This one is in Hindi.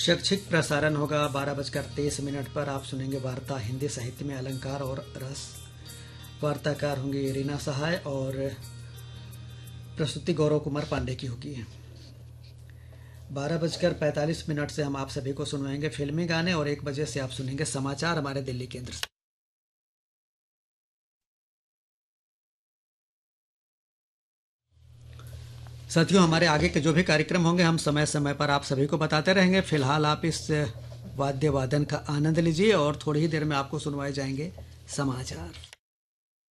शैक्षिक प्रसारण होगा 12:23 पर। आप सुनेंगे वार्ता हिंदी साहित्य में अलंकार और रस। वार्ताकार होंगी रीना सहाय और प्रस्तुति गौरव कुमार पांडे की होगी। 12:45 से हम आप सभी को सुनवाएंगे फिल्मी गाने और 1 बजे से आप सुनेंगे समाचार हमारे दिल्ली केंद्र से। साथियों, हमारे आगे के जो भी कार्यक्रम होंगे हम समय समय पर आप सभी को बताते रहेंगे। फिलहाल आप इस वाद्य वादन का आनंद लीजिए और थोड़ी ही देर में आपको सुनवाए जाएंगे समाचार।